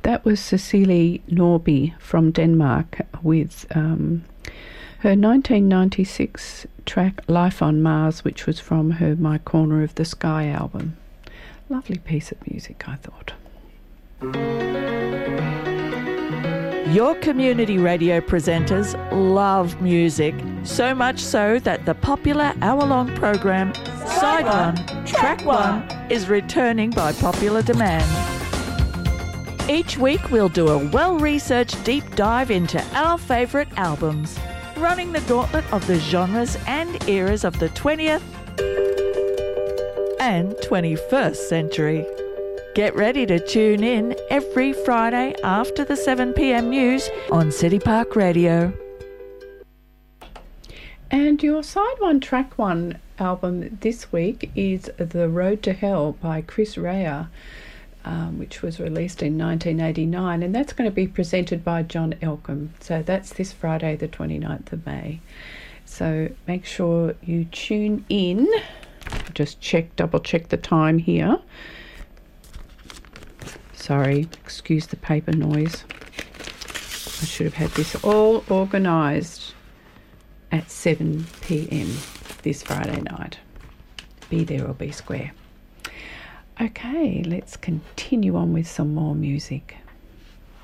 That was Cecilie Norby from Denmark with her 1996 track Life on Mars, which was from her My Corner of the Sky album. Lovely piece of music, I thought. Your community radio presenters love music, so much so that the popular hour-long program Side One, Track One is returning by popular demand. Each week we'll do a well-researched deep dive into our favourite albums, running the gauntlet of the genres and eras of the 20th and 21st century. Get ready to tune in every Friday after the 7 p.m. news on City Park Radio. And your Side One, Track One album this week is The Road to Hell by Chris Rea, which was released in 1989, and that's going to be presented by John Elcombe. So that's this Friday, the 29th of May. So make sure you tune in. Just double check the time here. Sorry, excuse the paper noise. I should have had this all organised at 7 p.m. this Friday night. Be there or be square. Okay, let's continue on with some more music.